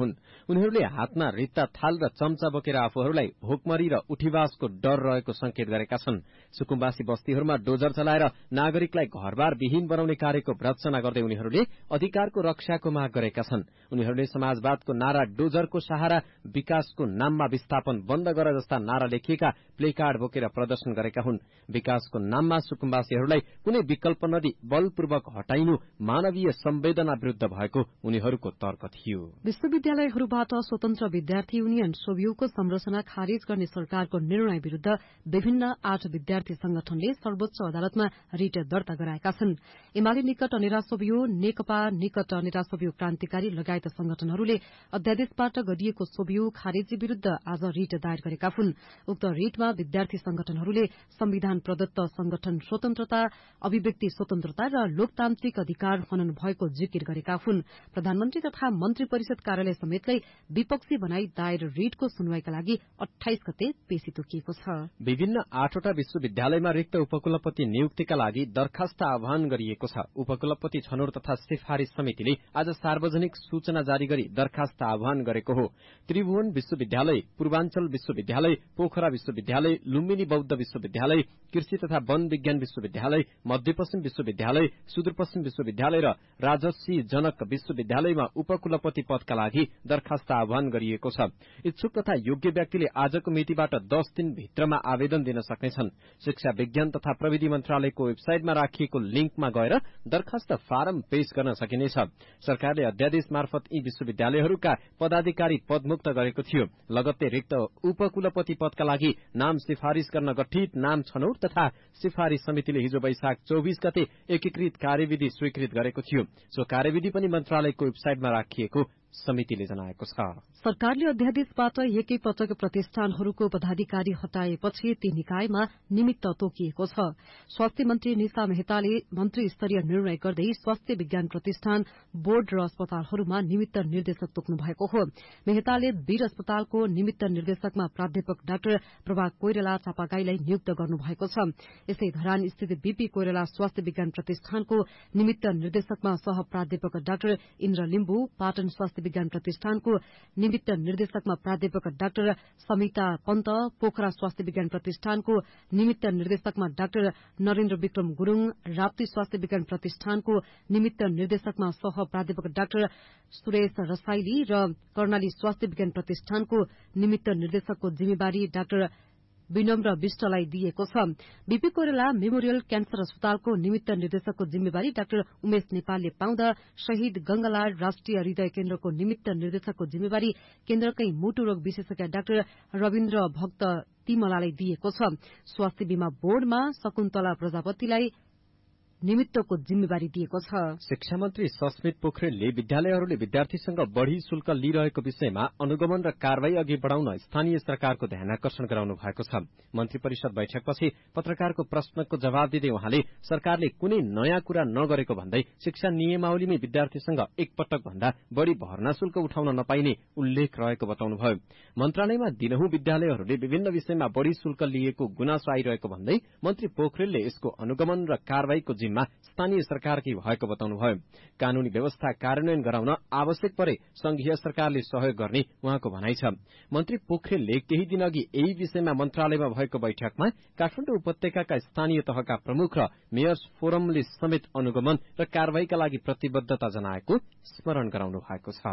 हुन्। उनीहरूले हातमा रित्ता थाल र चम्चा बोकेर आफूहरूलाई भोकमरी र उठीवासको डर रहेको संकेत गरेका छन्। सुकुम्बासी बस्तीहरूमा डोजर चलाएर नागरिकलाई घरबार विहीन बनाउने कार्यको भर्त्सना गर्दै उनीहरूले अधिकारको रक्षाको माग गरेका छन्। उनीहरूले समाजवादको नारा डोजरको सहारा विकासको नाममा विस्थापन बन्द गर जस्ता नारा लेखिएका प्लेकार्ड बोकेर प्रदर्शन गरेका हुन्। विकासको नाममा सुकुम्बासीहरूलाई कुनै विकल्प नदी बलपूर्वक हटाइनु मानवीय संवेदना विरुद्ध भएको उनीहरूको तर्क थियो। विश्वविद्यालयहरूबाट स्वतन्त्र विद्यार्थी युनियन सोभियूको संरचना खारेज गर्ने सरकारको निर्णय विरुद्ध विभिन्न 8 विद्यार्थी संगठनले सर्वोच्च अदालतमा रिट दर्ता गराएका छन्। एमाले निकट अनेरा सोभियू, नेकपा निकट अनेरा सोभियू क्रान्तिकारी लगायत संगठनहरूले अध्यादेशबाट गरिएको सोभियू खारेजी विरुद्ध आज रिट दायर गरेका हुन्। उक्त रिटमा विद्यार्थी संगठनहरूले संविधान प्रदत्त संगठन स्वतन्त्रता, अभिव्यक्ति स्वतन्त्रता र लोकतान्त्रिक अधिकार हनन भएको जिकिर गरेका हुन्। प्रधानमन्त्री तथा मन्त्री परिषद कार्यालय समेतलाई विपक्षी बनाई दायर रिटको सुनवाईका लागि 28 गते पेशी तोकिएको छ। विभिन्न 8वटा विश्वविद्यालयमा रिक्त उपकुलपति नियुक्तिका लागि दरखास्त आह्वान गरिएको छ। उपकुलपति छनौट तथा सिफारिश समितिले आज सार्वजनिक सूचना जारी गरी दरखास्त आह्वान गरेको हो। त्रिभुवन विश्वविद्यालय, पूर्वाञ्चल विश्वविद्यालय, पोखरा विश्वविद्यालय, लुम्बिनी बौद्ध विश्वविद्यालय, कृषि तथा वन विज्ञान विश्वविद्यालय, मध्यपश्चिम विश्वविद्यालय, सुदूरपश्चिम विश्वविद्यालय र राजर्षि जनक विश्वविद्यालयमा उपकुलपति पदका लागि दरखास्त आह्वान गरिएको छ। इच्छुक तथा योग्य व्यक्तिले आजको मितिबाट 10 दिन भित्रमा आवेदन दिन सक्नेछन्। शिक्षा विज्ञान तथा प्रविधि मन्त्रालयको वेबसाइटमा राखिएको लिंकमा गएर दरखास्त फारम पेश गर्न सकिनेछ। सरकारले अध्यादेश मार्फत यी विश्वविद्यालयहरूका पदाधिकारी पदमुक्त गरेको थियो। लगत्तै रिक्त उपकुलपति पदका लागि नाम सिफारिश गर्न गठित नाम छनौट तथा सिफारिश समितिले हिजो वैशाख 24 गते एकीकृत कार्यविधि स्वीकृत गरेको थियो। सो कार्यविधि पनि मन्त्रालयको वेबसाइटमा राखिएको समितिले जनाएको छ। सरकारले अध्यादेशबाट एकै पटक प्रतिष्ठानहरूको पदाधिकारी हटाएपछि ती निकायमा निमित्त तोकिएको छ। स्वास्थ्य मन्त्री निशा मेहताले मन्त्री स्तरीय निर्णय गर्दै स्वास्थ्य विज्ञान प्रतिष्ठान, बोर्ड र अस्पतालहरूमा निमित्त निर्देशक तोक्नु भएको हो। मेहताले वीर अस्पतालको निमित्त निर्देशकमा प्राध्यापक डाक्टर प्रभा कोइराला चापागाईलाई नियुक्त गर्नुभएको छ। यसै धरान स्थित बीपी कोइराला स्वास्थ्य विज्ञान प्रतिष्ठानको निमित्त निर्देशकमा सह प्राध्यापक डाक्टर इन्द्र लिम्बू, पाटन स्वास्थ्य विज्ञान प्रतिष्ठानको निमित्त निर्देशकमा प्राध्यापक डाक्टर समिता पन्त, पोखरा स्वास्थ्य विज्ञान प्रतिष्ठानको निमित्त निर्देशकमा डाक्टर नरेन्द्र विक्रम गुरूङ, राप्ती स्वास्थ्य विज्ञान प्रतिष्ठानको निमित्त निर्देशकमा सह प्राध्यापक डाक्टर सुरेश रसाइली र कर्णाली स्वास्थ्य विज्ञान प्रतिष्ठानको निमित्त निर्देशकको जिम्मेवारी डाक्टर विनम्र विष्टलाई दिएको छ। बीपी कोइराला मेमोरियल क्यान्सर अस्पतालको निमित्त निर्देशकको जिम्मेवारी डाक्टर उमेश नेपालले पाउँदा शहीद गंगालाल राष्ट्रिय हृदय केन्द्रको निमित्त निर्देशकको जिम्मेवारी केन्द्रकै मुटु रोग विशेषज्ञ डाक्टर रविन्द्र भक्त तिमलालाई दिएको छ। स्वास्थ्य बीमा बोर्डमा शकुन्तला प्रजापतिलाई निमित्तको जिम्मेवारी दिएको छ। शिक्षा मन्त्री सस्मित पोखरेलले विद्यालयहरूले विद्यार्थीसँग बढ़ी शुल्क लिइरहेको विषयमा अनुगमन र कारवाही अघि बढ़ाउन स्थानीय सरकारको ध्यानाकर्षण गराउनु भएको छ। मन्त्री परिषद बैठकपछि पत्रकारको प्रश्नको जवाब दिँदै उहाँले सरकारले कुनै नयाँ कुरा नगरेको भन्दै शिक्षा नियमावलीमै विद्यार्थीसँग एकपटक भन्दा बढ़ी भर्ना शुल्क उठाउन नपाइने उल्लेख रहेको बताउनुभयो। मन्त्रालयमा दिनहुँ विद्यालयहरूले विभिन्न विषयमा बढ़ी शुल्क लिएको गुनासो आइरहेको भन्दै मन्त्री पोखरेलले यसको अनुगमन र कारवाहीको स्थानीय सरकारकै भएको बताउनुभयो। कानूनी व्यवस्था कार्यान्वयन गराउन आवश्यक परे संघीय सरकारले सहयोग गर्ने उहाँको भनाइ छ। मन्त्री पोखरेलले केही दिन अघि यही विषयमा मन्त्रालयमा भएको बैठकमा काठमाडौँ उपत्यकाका स्थानीय तहका प्रमुख र मेयर्स फोरमले समेत अनुगमन र कारवाहीका लागि प्रतिबद्धता जनाएको स्मरण गराउनु भएको छ।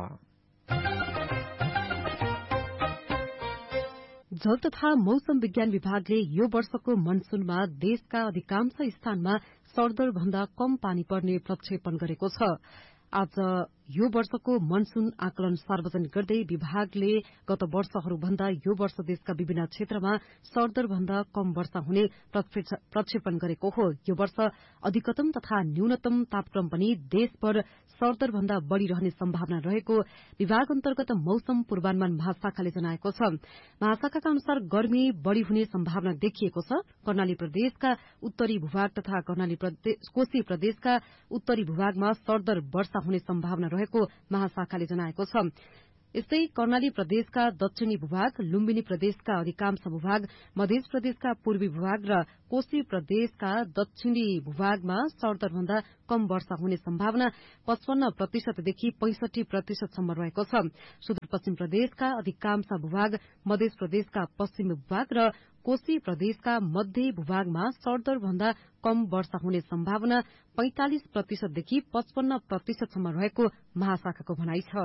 जल तथा मौसम विज्ञान विभागले यो वर्षको मनसूनमा देशका अधिकांश स्थानमा सरदर भन्दा कम पानी पर्ने प्रक्षेपण गरेको छ। आज यो वर्षको मनसून आकलन सार्वजनिक गर्दै विभागले गत वर्षहरूभन्दा यो वर्ष देशका विभिन्न क्षेत्रमा सरदर भन्दा कम वर्षा हुने प्रक्षेपण गरेको हो। यो वर्ष अधिकतम तथा न्यूनतम तापक्रम पनि देशभर सरदर भन्दा बढ़ी रहने सम्भावना रहेको विभाग अन्तर्गत मौसम पूर्वानुमान महाशाखाले जनाएको छ। महाशाखाका अनुसार गर्मी बढ़ी हुने सम्भावना देखिएको छ। कर्णाली प्रदेशका उत्तरी भूभाग तथा कोशी प्रदेशका उत्तरी भूभागमा सरदर वर्षा हुने सम्भावना रहेको महाशाखाले जनाएको छ। यस्तै कर्णाली प्रदेशका दक्षिणी भूभाग, लुम्बिनी प्रदेशका अधिकांश भूभाग, मध्य प्रदेशका पूर्वी भूभाग र कोशी प्रदेशका दक्षिणी भूभागमा सरदरभन्दा कम वर्षा हुने सम्भावना 55% देखि 65% सम्म रहेको छ। सुदूरपश्चिम प्रदेशका अधिकांश भूभाग, मध्य प्रदेशका पश्चिमी भूभाग र कोशी प्रदेशका मध्य भूभागमा सरदरभन्दा कम वर्षा हुने सम्भावना 45% देखि 55% सम्म रहेको महाशाखाको भनाइ छ।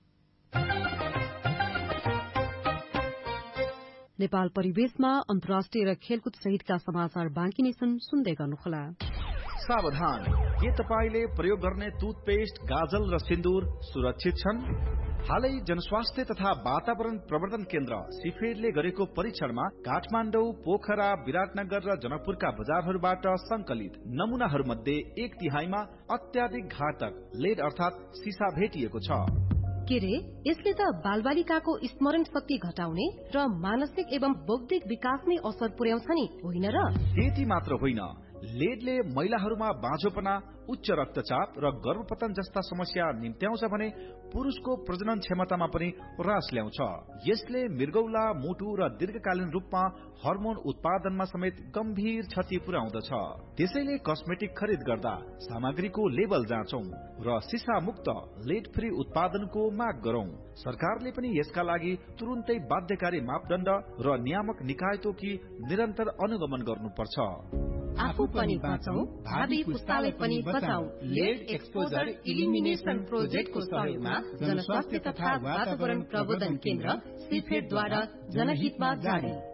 नेपाल परिवेशमा अन्तर्राष्ट्रिय र खेलकुद सहितका समाचार बाँकी नै छन्, सुन्दै गर्नुहोला। सावधान, के तपाईले प्रयोग गर्ने टुथपेस्ट, गाजल र सिन्दूर सुरक्षित छन्? हालै जनस्वास्थ्य तथा वातावरण प्रवर्धन केन्द्र सिफेडले गरेको परीक्षणमा काठमाडौँ, पोखरा, विराटनगर र जनकपुरका बजारहरूबाट संकलित नमूनाहरूमध्ये 1/3 अत्याधिक घातक लेड अर्थात सीसा भेटिएको छ। के रे, यसले त बालबालिकाको स्मरण शक्ति घटाउने र मानसिक एवं बौद्धिक विकासमै असर पुर्याउँछ नि, होइन र? त्यति मात्र होइन, लेडले महिलाहरूमा बाँझोपना, उच्च रक्तचाप र गर्भपतन जस्ता समस्या निम्त्याउँछ भने पुरुषको प्रजनन क्षमतामा पनि ह्रास ल्याउँछ। यसले मृगौला, मुटु र दीर्घकालीन रूपमा हर्मोन उत्पादनमा समेत गम्भीर क्षति पुर्याउँदछ। त्यसैले कस्मेटिक खरिद गर्दा सामग्रीको लेबल जाँचौं र सीसा मुक्त लेड फ्री उत्पादनको माग गरौं। सरकारले पनि यसका लागि तुरुन्तै बाध्यकारी मापदण्ड र नियामक निकाय तोकी निरन्तर अनुगमन गर्नुपर्छ। आफू पनि बचाऊ, भावी पुस्तालाई पनि बचाऊ। लेड एक्सपोजर इलिमिनेसन प्रोजेक्टको सहयोगमा जनस्वास्थ्य तथा वातावरण प्रबोधन केन्द्र सिफेडद्वारा जनहितमा जारी।